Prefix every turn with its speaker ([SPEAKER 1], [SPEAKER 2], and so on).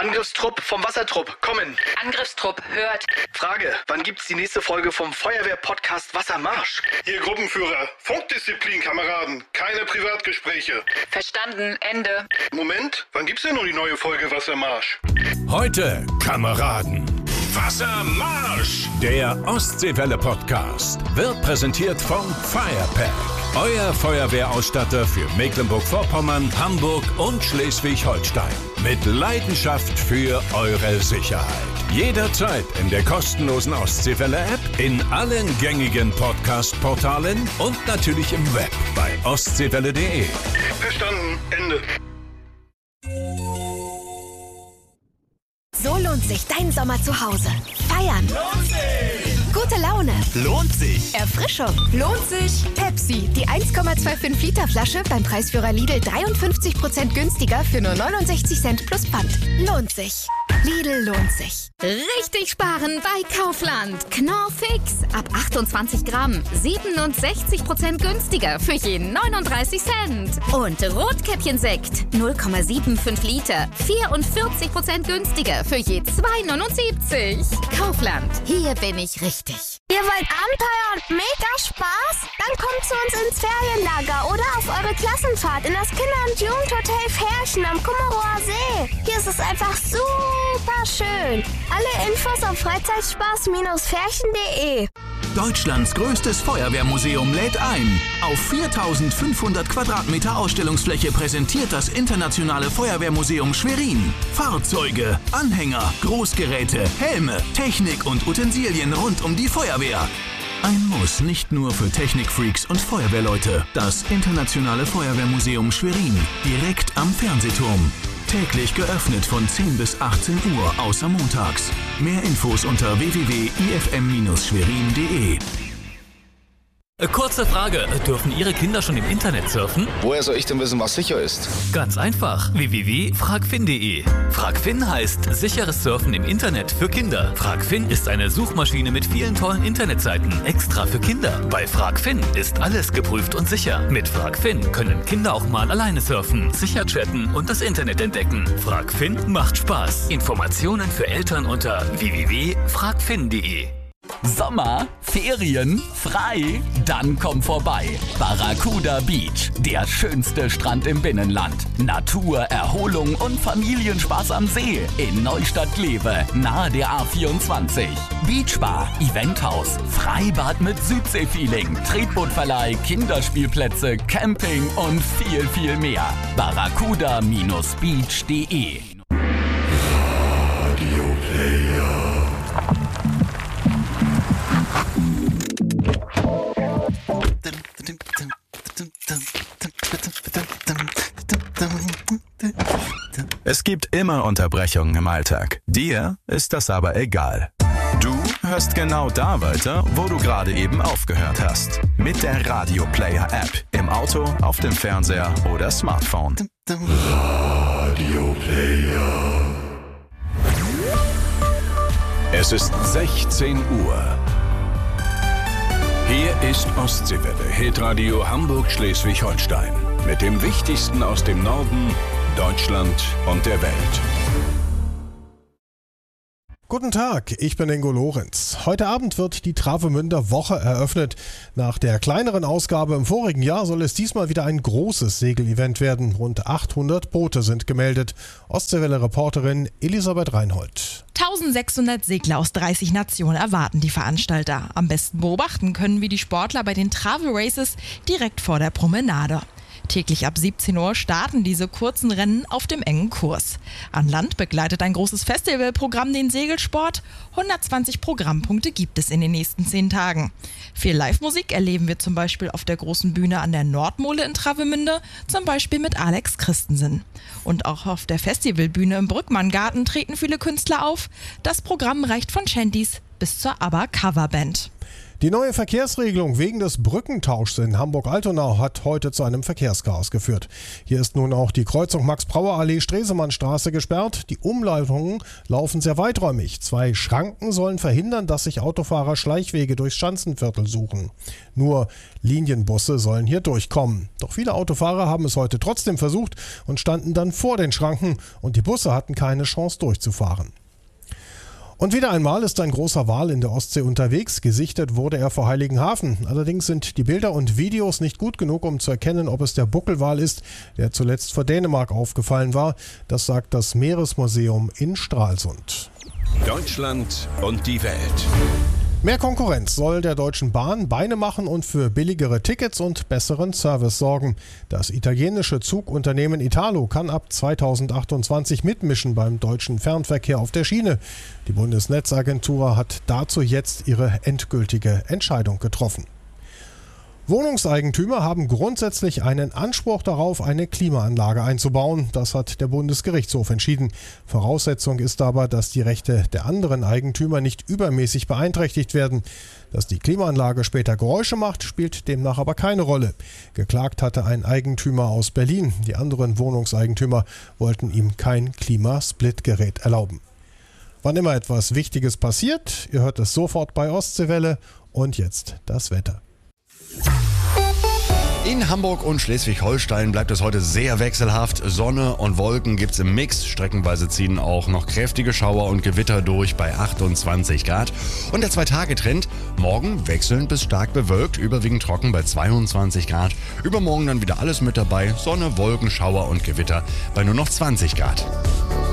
[SPEAKER 1] Angriffstrupp vom Wassertrupp, kommen.
[SPEAKER 2] Angriffstrupp, hört.
[SPEAKER 1] Frage, wann gibt's die nächste Folge vom Feuerwehr-Podcast Wassermarsch?
[SPEAKER 3] Ihr Gruppenführer, Funkdisziplin, Kameraden, keine Privatgespräche.
[SPEAKER 2] Verstanden, Ende.
[SPEAKER 3] Moment, wann gibt's denn nun die neue Folge Wassermarsch?
[SPEAKER 4] Heute, Kameraden. Wassermarsch! Der Ostseewelle-Podcast wird präsentiert vom Firepack. Euer Feuerwehrausstatter für Mecklenburg-Vorpommern, Hamburg und Schleswig-Holstein. Mit Leidenschaft für eure Sicherheit. Jederzeit in der kostenlosen Ostseewelle-App, in allen gängigen Podcast-Portalen und natürlich im Web bei ostseewelle.de.
[SPEAKER 3] Verstanden, Ende.
[SPEAKER 5] So lohnt sich dein Sommer zu Hause. Feiern.
[SPEAKER 6] Lohnt sich.
[SPEAKER 5] Gute Laune.
[SPEAKER 6] Lohnt sich.
[SPEAKER 5] Erfrischung. Lohnt sich. Pepsi, die 1,25 Liter Flasche beim Preisführer Lidl 53% günstiger für nur 69 Cent plus Pfand. Lohnt sich. Lidl lohnt sich.
[SPEAKER 7] Richtig sparen bei Kaufland. Knorr Fix. Ab 28 Gramm. 67% günstiger für je 39 Cent. Und Rotkäppchensekt. 0,75 Liter. 44% günstiger für je 2,79. Kaufland. Hier bin ich richtig.
[SPEAKER 8] Ihr wollt Abenteuer und mega Spaß? Dann kommt zu uns ins Ferienlager oder auf eure Klassenfahrt in das Kinder- und Jugendhotel Färchen am Kummerower See. Hier ist es einfach super schön. Alle Infos auf freizeitspaß-färchen.de.
[SPEAKER 6] Deutschlands größtes Feuerwehrmuseum lädt ein. Auf 4500 Quadratmeter Ausstellungsfläche präsentiert das Internationale Feuerwehrmuseum Schwerin Fahrzeuge, Anhänger, Großgeräte, Helme, Technik und Utensilien rund um die Feuerwehr. Ein Muss nicht nur für Technikfreaks und Feuerwehrleute. Das Internationale Feuerwehrmuseum Schwerin, direkt am Fernsehturm. Täglich geöffnet von 10 bis 18 Uhr, außer montags. Mehr Infos unter www.ifm-schwerin.de.
[SPEAKER 9] Kurze Frage, dürfen Ihre Kinder schon im Internet surfen?
[SPEAKER 10] Woher soll ich denn wissen, was sicher ist?
[SPEAKER 9] Ganz einfach, www.fragfin.de. Fragfin heißt sicheres Surfen im Internet für Kinder. Fragfin ist eine Suchmaschine mit vielen tollen Internetseiten, extra für Kinder. Bei Fragfin ist alles geprüft und sicher. Mit Fragfin können Kinder auch mal alleine surfen, sicher chatten und das Internet entdecken. Fragfin macht Spaß. Informationen für Eltern unter www.fragfin.de.
[SPEAKER 11] Sommer, Ferien, frei? Dann komm vorbei. Barracuda Beach, der schönste Strand im Binnenland. Natur, Erholung und Familienspaß am See in Neustadt-Glewe, nahe der A24. Beachbar, Eventhaus, Freibad mit Südseefeeling, Tretbootverleih, Kinderspielplätze, Camping und viel, viel mehr. Barracuda-beach.de.
[SPEAKER 12] Radio Player.
[SPEAKER 13] Es gibt immer Unterbrechungen im Alltag. Dir ist das aber egal. Du hörst genau da weiter, wo du gerade eben aufgehört hast. Mit der Radio Player App. Im Auto, auf dem Fernseher oder Smartphone.
[SPEAKER 12] Radio Player.
[SPEAKER 4] Es ist 16 Uhr. Hier ist Ostseewelle, Hitradio Hamburg-Schleswig-Holstein. Mit dem Wichtigsten aus dem Norden, Deutschland und der Welt.
[SPEAKER 14] Guten Tag, ich bin Ingo Lorenz. Heute Abend wird die Travemünder Woche eröffnet. Nach der kleineren Ausgabe im vorigen Jahr soll es diesmal wieder ein großes Segelevent werden. Rund 800 Boote sind gemeldet. Ostseewelle-Reporterin Elisabeth Reinhold.
[SPEAKER 15] 1600 Segler aus 30 Nationen erwarten die Veranstalter. Am besten beobachten können wir die Sportler bei den Travel Races direkt vor der Promenade. Täglich ab 17 Uhr starten diese kurzen Rennen auf dem engen Kurs. An Land begleitet ein großes Festivalprogramm den Segelsport. 120 Programmpunkte gibt es in den nächsten 10 Tagen. Viel Live-Musik erleben wir zum Beispiel auf der großen Bühne an der Nordmole in Travemünde, zum Beispiel mit Alex Christensen. Und auch auf der Festivalbühne im Brückmanngarten treten viele Künstler auf. Das Programm reicht von Shanties bis zur ABBA-Coverband.
[SPEAKER 14] Die neue Verkehrsregelung wegen des Brückentauschs in Hamburg-Altona hat heute zu einem Verkehrschaos geführt. Hier ist nun auch die Kreuzung Max-Brauer-Allee-Stresemannstraße gesperrt. Die Umleitungen laufen sehr weiträumig. 2 Schranken sollen verhindern, dass sich Autofahrer Schleichwege durchs Schanzenviertel suchen. Nur Linienbusse sollen hier durchkommen. Doch viele Autofahrer haben es heute trotzdem versucht und standen dann vor den Schranken und die Busse hatten keine Chance durchzufahren. Und wieder einmal ist ein großer Wal in der Ostsee unterwegs. Gesichtet wurde er vor Heiligenhafen. Allerdings sind die Bilder und Videos nicht gut genug, um zu erkennen, ob es der Buckelwal ist, der zuletzt vor Dänemark aufgefallen war. Das sagt das Meeresmuseum in Stralsund.
[SPEAKER 4] Deutschland und die Welt.
[SPEAKER 14] Mehr Konkurrenz soll der Deutschen Bahn Beine machen und für billigere Tickets und besseren Service sorgen. Das italienische Zugunternehmen Italo kann ab 2028 mitmischen beim deutschen Fernverkehr auf der Schiene. Die Bundesnetzagentur hat dazu jetzt ihre endgültige Entscheidung getroffen. Wohnungseigentümer haben grundsätzlich einen Anspruch darauf, eine Klimaanlage einzubauen. Das hat der Bundesgerichtshof entschieden. Voraussetzung ist aber, dass die Rechte der anderen Eigentümer nicht übermäßig beeinträchtigt werden. Dass die Klimaanlage später Geräusche macht, spielt demnach aber keine Rolle. Geklagt hatte ein Eigentümer aus Berlin. Die anderen Wohnungseigentümer wollten ihm kein Klimasplitgerät erlauben. Wann immer etwas Wichtiges passiert, ihr hört es sofort bei Ostseewelle. Und jetzt das Wetter.
[SPEAKER 16] In Hamburg und Schleswig-Holstein bleibt es heute sehr wechselhaft. Sonne und Wolken gibt's im Mix. Streckenweise ziehen auch noch kräftige Schauer und Gewitter durch bei 28 Grad. Und der 2-Tage-Trend: morgen wechselnd bis stark bewölkt, überwiegend trocken bei 22 Grad. Übermorgen dann wieder alles mit dabei. Sonne, Wolken, Schauer und Gewitter bei nur noch 20 Grad.